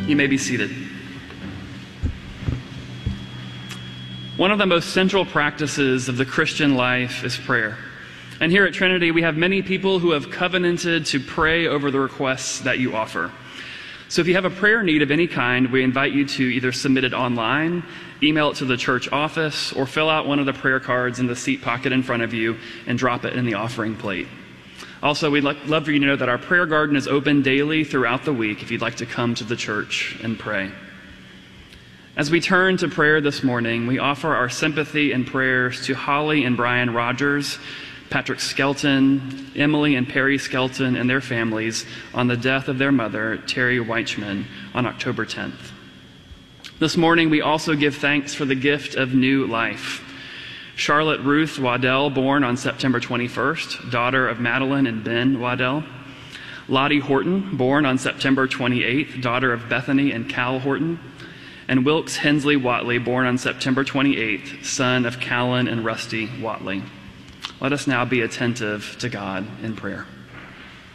You may be seated. One of the most central practices of the Christian life is prayer. And here at Trinity, we have many people who have covenanted to pray over the requests that you offer. So if you have a prayer need of any kind, we invite you to either submit it online, email it to the church office, or fill out one of the prayer cards in the seat pocket in front of you and drop it in the offering plate. Also, we'd love for you to know that our prayer garden is open daily throughout the week if you'd like to come to the church and pray. As we turn to prayer this morning, we offer our sympathy and prayers to Holly and Brian Rogers, Patrick Skelton, Emily and Perry Skelton and their families on the death of their mother, Terry Weichman, on October 10th. This morning, we also give thanks for the gift of new life. Charlotte Ruth Waddell, born on September 21st, daughter of Madeline and Ben Waddell. Lottie Horton, born on September 28th, daughter of Bethany and Cal Horton. And Wilkes Hensley Watley, born on September 28th, son of Callan and Rusty Watley. Let us now be attentive to God in prayer.